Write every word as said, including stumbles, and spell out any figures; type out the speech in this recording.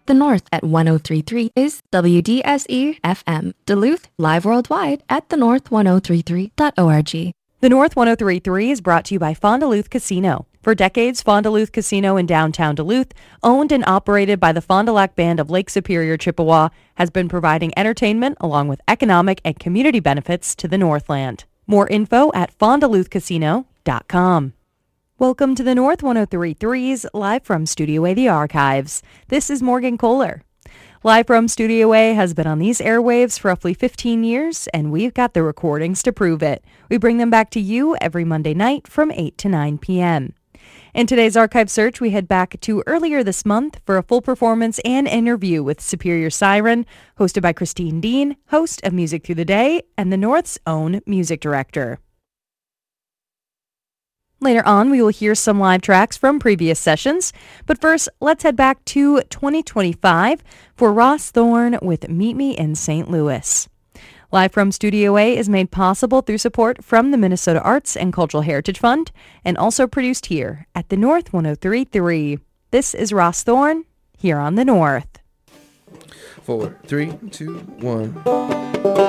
The North at one oh three point three is W D S E F M. Duluth, live worldwide at the north ten thirty-three dot org. The North ten thirty-three is brought to you by Fond du Lac Casino. For decades, Fond du Lac Casino in downtown Duluth, owned and operated by the Fond du Lac Band of Lake Superior, Chippewa, has been providing entertainment along with economic and community benefits to the Northland. More info at fond du lac casino dot com. Welcome to the North ten thirty-three's Live from Studio A, the Archives. This is Morgan Kohler. Live from Studio A has been on these airwaves for roughly fifteen years, and we've got the recordings to prove it. We bring them back to you every Monday night from eight to nine p.m. In today's archive search, we head back to earlier this month for a full performance and interview with Superior Siren, hosted by Christine Dean, host of Music Through the Day and the North's own music director. Later on, we will hear some live tracks from previous sessions, but first, let's head back to twenty twenty-five for Ross Thorn with Meet Me in Saint Louis. Live from Studio A is made possible through support from the Minnesota Arts and Cultural Heritage Fund, and also produced here at the North ten thirty-three. This is Ross Thorn, here on the North. Four, three, two, one.